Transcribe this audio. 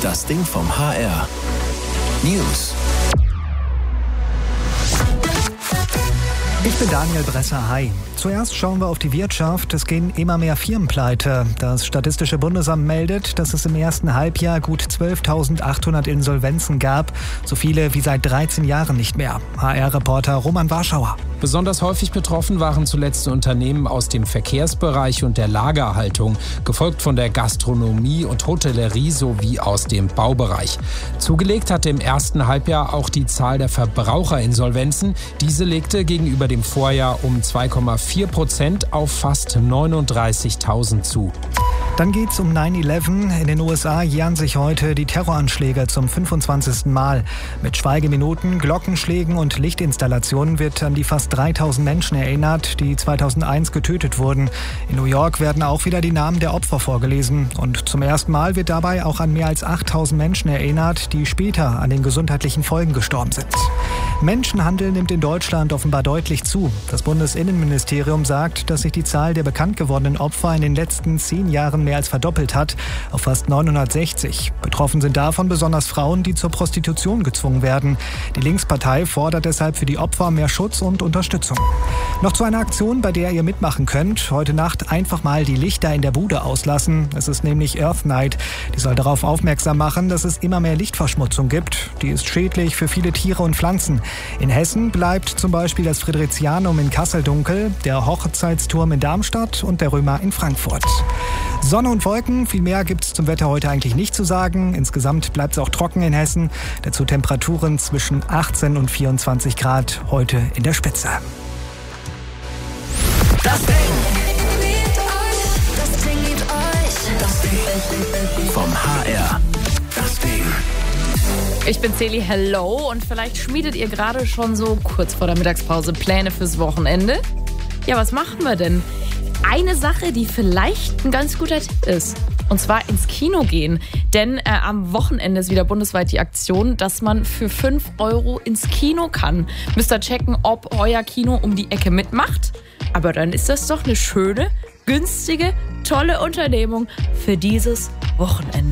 Das Ding vom HR. News. Ich bin Daniel Bresser. Hi. Zuerst schauen wir auf die Wirtschaft. Es gehen immer mehr Firmen pleite. Das Statistische Bundesamt meldet, dass es im ersten Halbjahr gut 12.800 Insolvenzen gab. So viele wie seit 13 Jahren nicht mehr. HR-Reporter Roman Warschauer. Besonders häufig betroffen waren zuletzt Unternehmen aus dem Verkehrsbereich und der Lagerhaltung, gefolgt von der Gastronomie und Hotellerie sowie aus dem Baubereich. Zugelegt hatte im ersten Halbjahr auch die Zahl der Verbraucherinsolvenzen. Diese legte gegenüber dem Vorjahr um 2,4% auf fast 39.000 zu. Dann geht's um 9/11. In den USA jähren sich heute die Terroranschläge zum 25. Mal. Mit Schweigeminuten, Glockenschlägen und Lichtinstallationen wird an die fast 3.000 Menschen erinnert, die 2001 getötet wurden. In New York werden auch wieder die Namen der Opfer vorgelesen. Und zum ersten Mal wird dabei auch an mehr als 8.000 Menschen erinnert, die später an den gesundheitlichen Folgen gestorben sind. Menschenhandel nimmt in Deutschland offenbar deutlich zu. Das Bundesinnenministerium sagt, dass sich die Zahl der bekannt gewordenen Opfer in den letzten 10 Jahren mehr als verdoppelt hat, auf fast 960. Betroffen sind davon besonders Frauen, die zur Prostitution gezwungen werden. Die Linkspartei fordert deshalb für die Opfer mehr Schutz und Unterstützung. Noch zu einer Aktion, bei der ihr mitmachen könnt. Heute Nacht einfach mal die Lichter in der Bude auslassen. Es ist nämlich Earth Night. Die soll darauf aufmerksam machen, dass es immer mehr Lichtverschmutzung gibt. Die ist schädlich für viele Tiere und Pflanzen. In Hessen bleibt zum Beispiel das Fridericianum in Kassel dunkel, der Hochzeitsturm in Darmstadt und der Römer in Frankfurt. Sonne und Wolken, viel mehr gibt es zum Wetter heute eigentlich nicht zu sagen. Insgesamt bleibt es auch trocken in Hessen. Dazu Temperaturen zwischen 18 und 24 Grad heute in der Spitze. Das Ding. Das Ding vom HR. Das Ding. Ich bin Celi, hello, und vielleicht schmiedet ihr gerade schon so kurz vor der Mittagspause Pläne fürs Wochenende. Ja, was machen wir denn? Eine Sache, die vielleicht ein ganz guter Tipp ist, und zwar ins Kino gehen. Denn am Wochenende ist wieder bundesweit die Aktion, dass man für 5 € ins Kino kann. Müsst ihr checken, ob euer Kino um die Ecke mitmacht. Aber dann ist das doch eine schöne, günstige, tolle Unternehmung für dieses Wochenende.